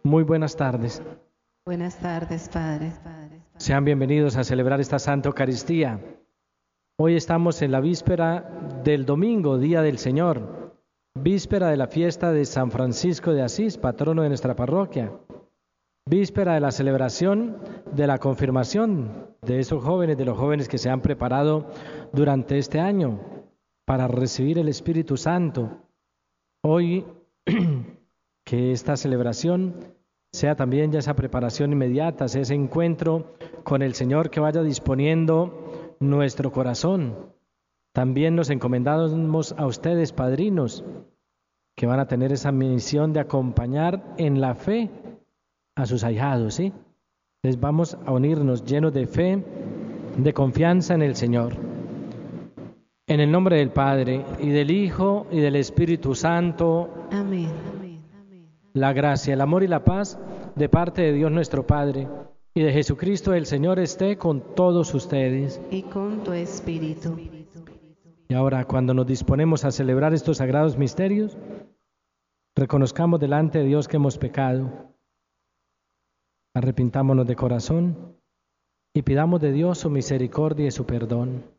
Muy buenas tardes. Buenas tardes, Padre. Sean bienvenidos a celebrar esta Santa Eucaristía. Hoy estamos en la víspera del domingo, Día del Señor, víspera de la fiesta de San Francisco de Asís, patrono de nuestra parroquia, víspera de la celebración de la confirmación de esos jóvenes, de los jóvenes que se han preparado durante este año para recibir el Espíritu Santo. Hoy, que esta celebración sea también ya esa preparación inmediata, sea ese encuentro con el Señor que vaya disponiendo nuestro corazón. También nos encomendamos a ustedes, padrinos, que van a tener esa misión de acompañar en la fe a sus ahijados, ¿sí? Les vamos a unirnos llenos de fe, de confianza en el Señor. En el nombre del Padre, y del Hijo, y del Espíritu Santo. Amén. La gracia, el amor y la paz de parte de Dios nuestro Padre y de Jesucristo el Señor esté con todos ustedes. Y con tu espíritu. Y ahora, cuando nos disponemos a celebrar estos sagrados misterios, reconozcamos delante de Dios que hemos pecado, arrepintámonos de corazón y pidamos de Dios su misericordia y su perdón.